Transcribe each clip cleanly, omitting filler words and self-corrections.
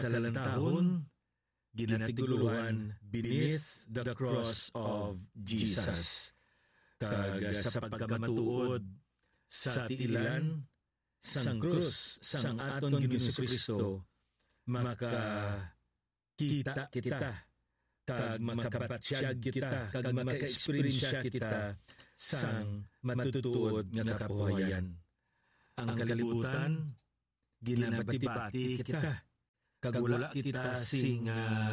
kalantahon ginatiguluhan beneath the cross of Jesus. Kag sa pagkamatuod sa tiilan sang krus sang aton Ginoong Kristo, makakita kita kag makabatsyag kita kag maka-eksperyensya kita sang matutuod nga kabuhayan. Ang kalibutan ginabati-bati kita kag wala kita sing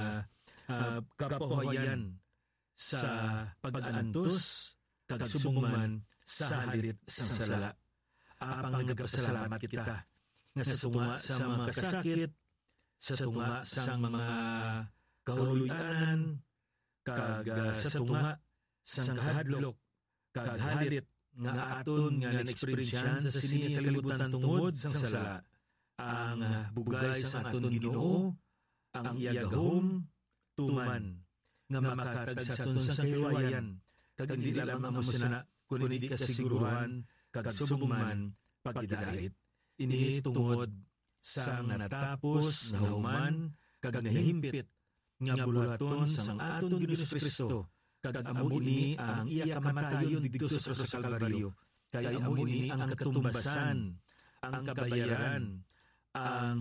kabuhayan sa pag-antos kag subong sa halit sang sala. Apang nagapasalamat kita nga sa tunga sa mga kasakit, sa tunga sa mga kahuluyanan, kag sa tunga sa kahadlok, kag halit nga aton nga na-eksperyensyan sa sini kalibutan tungod sang sala. Ang bugay sa aton Ginoo, ang iyagahom, tuman, nga makatag sa aton sang kahiwayan, kag hindi lamang amusana, kundi kasiguruhan, kag subong pagidait. Ini tungod sang natapos nga human, kag nahimpit, nga bulaton sang aton Ginoong Kristo, kag amo ini ang iya kamatayon didto sa krus sa Kalbaryo. Kaya amo ini ang katumbasan, ang kabayaran, ang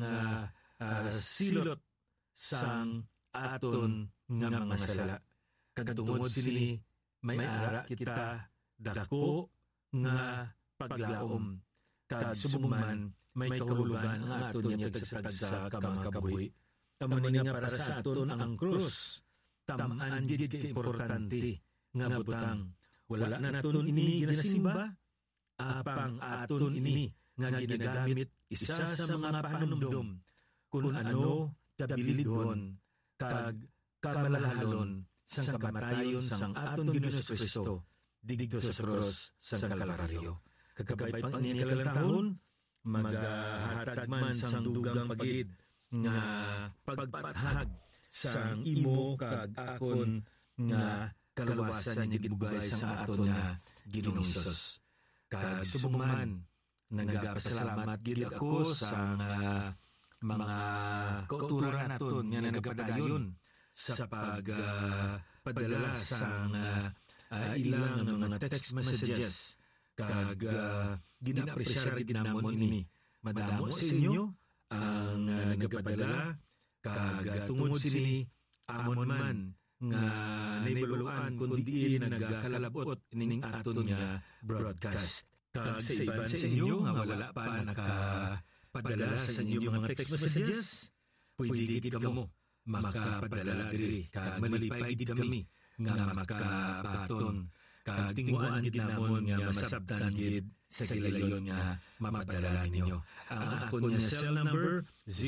silot sang aton nga mga sala. Kag tungod sini may ara kita dako nga paglaom, kag subong may kahulugan ang aton yatag sa kamakabuhi. Amo ni nga para sa aton ang krus, tamaan gid importante nga butang. Wala na naton ini ginasimba, apang aton ini nga ginagamit isa sa mga panumdum kung ano kabilidhon kag kamalahalon sang kamatayon sang aton Ginoong Kristo digdo sa krus sang Kalbaryo. Kagabay pang ini kalantahon, magahatag man sang dugang pagid nga pagpathag sang imo kag akon nga kaluwasan nga gibugay sang aton nga Ginoong Hesus. Kag subong nagapasalamat gid ako sa mga kauturan naton nga nagapadayon sa pagpadala sang ilang mga text messages, kag ginapresyar gid namon ini. Madamo sa inyo ang nagapadala, kag tungod sini amon man nga naibaluan kundi nagakalabot ning aton nga broadcast. Kag sa iban sa inyo nga wala pa nakapadala sa inyo mga text messages, pwede gid kamo makapadala diri, kag malipay gid kami nga makabaton, kag tinguan gid namon nga masabtan gid sa gilayon nga mapadala ninyo. Ang akon nga cell number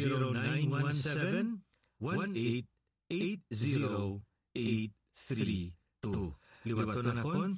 0917-1880-832. Liwaton akon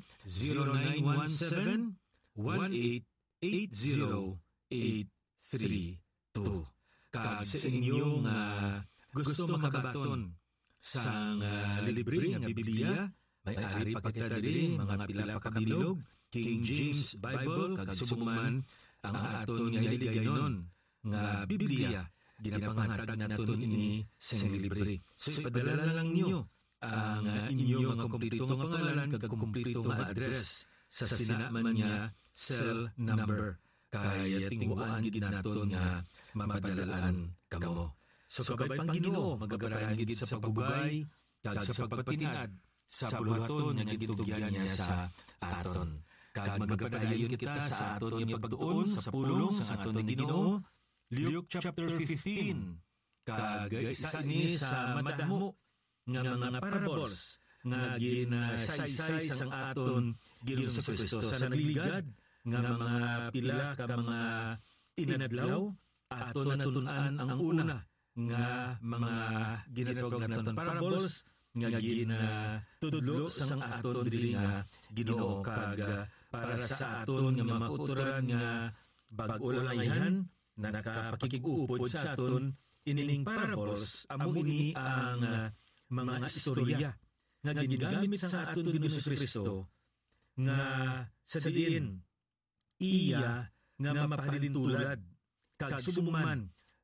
0917-1880-832. Kag sa inyong gusto makabaton sang libre nga Biblia, may ari pa kita diri mga pila pa kabilog, King James Bible, kag subong ang aton nga hiligaynon nga Biblia, ginapangatag naton ini sang libre. So ipadala lang ninyo ang inyong mga kumpletong pangalan kag kumpletong address sa sinaman nga cell number, kaya tinguan gid naton nga mapadalaan kamo. So kabay pang Ginoo, magabalayan gid sa pabugay kag sa pagpatinad sa buluhaton nga gitugyan niya sa aton. Kag magapadayon kita sa aton nga pagtuon sa pulong sa aton nga Ginoo, Luke chapter 15. Kag isa ni sa madamo nga mga parables nga ginasaysay sang aton Ginoong Kristo sa nagligad nga mga pila ka mga inadlaw, aton natunan ang una nga mga ginatawag naton parables nga ginatudlo sang aton diri nga Ginoo, kag para sa aton nga mga kauturan nga bag-o lang ayhan nakapakikupod sa aton ining parables. Amo ini ang mga istorya nga ginagamit sa aton Ginoong Kristo nga sa diin iya nga mapahalintulad kag subong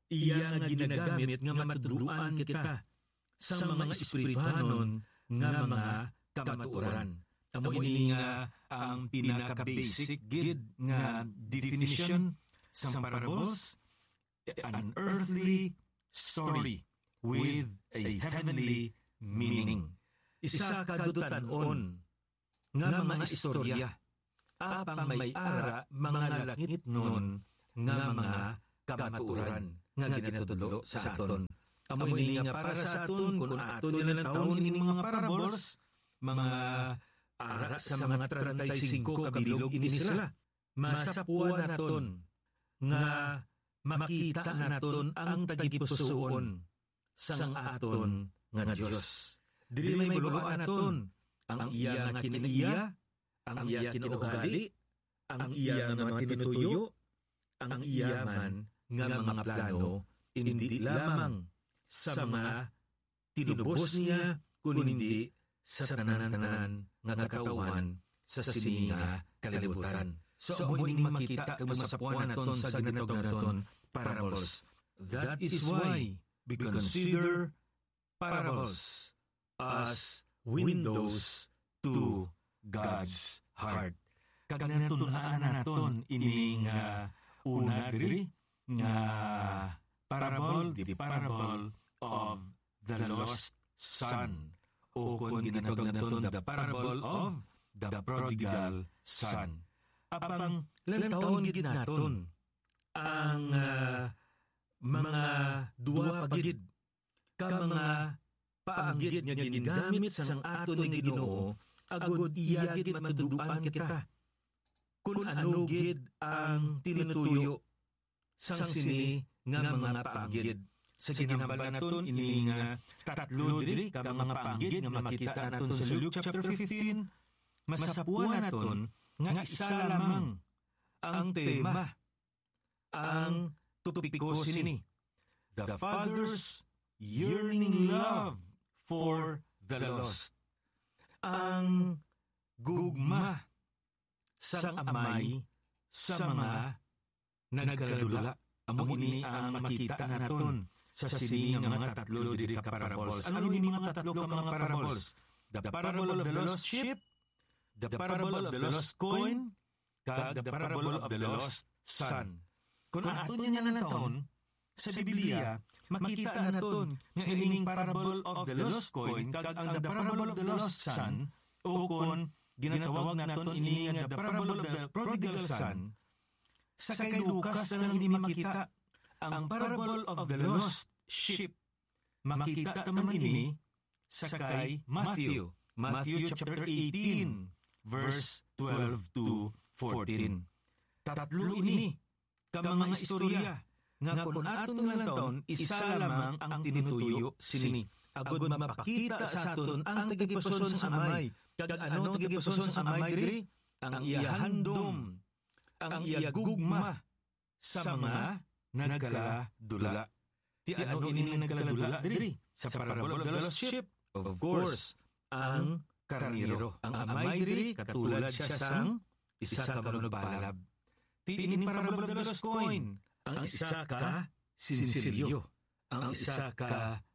iya nga ginagamit nga matudluan kita sa mga espirituhanon nga mga kamatuoran. Amo ini nga ang pinaka-basic gid nga definition sa parables, an earthly story with a heavenly meaning. Isa kadutan-on nga mga istorya, apang may ara mga nalakit nun nga mga kamaturan nga ginatudlo sa aton. Amo ini nga para sa aton, kung aton nila ng taon ini mga parables, mga ara sa mga 35 kabilog ini sila. Masapuan naton nga makita naton ang tagipusoon sang aton nga Dios. Dili may buluan naton ang iya nga kinaiya, ang iya kinugali, ang iya nga mga tinutuyo, ang iya man nga mga plano, hindi lamang sa mga tinubos niya, kundi sa tanan-tanan nga katawan sa sini nga kalibutan. So, amo ining makita kung masapuan naton sa ginatawag naton parables. That is why we consider parables as windows to God's heart. Kag natutunaan naton ining una diri nga parable, the parable of the lost son, o kung ginatawag naton the parable of the prodigal son. Apang lantawon gid naton ang mga duwa pagid ka mga paanggid nga gingamit sang aton nga Ginoo agud iya gid matudluan kita kun ano gid ang tinutuyo sang sini nga mga paanggid. Sa ginambal naton ini nga tatlo diri ka mga paanggid nga makita naton sa Luke chapter 15, masapuan naton nga isa lamang ang tema, ang tupiko sini. The Father's yearning love for the lost. Ang gugma sang amay sa mga nagkaladula. Amo ini ang makita naton sa sini nga mga tatlo diri ka parables. Ano ini mga tatlo ka mga parables? The parable of the lost sheep, the parable of the lost coin, kag the parable of the lost son. Kung aton niya naton sa Biblia, makita naton nga ining parable of the lost coin kag ang the parable of the lost son, o kung ginatawag naton ini nga the parable of the prodigal son, sa kay Lucas na ini makita ang parable of the lost sheep. Makita taman ini sa kay Matthew chapter 18, verse 12 to 14. Tatlo ini ka mga istorya nga kung aton lang taon, isa lamang ang tinutuyo sini. Agud mapakita sa aton ang tagipuson sa amay. Kag ano tagipuson sa amay diri? Ang iya handom, ang iya gugma sa mga nagkaladula. Ti ano ini nagkaladula diri? Sa parable of the lost sheep, of course, ang karniro. Ang amay diri katulad siya sang isa ka manugbalab. Ti ini parable of the lost coin. Ang isa ka sinsilyo. Ang isa ka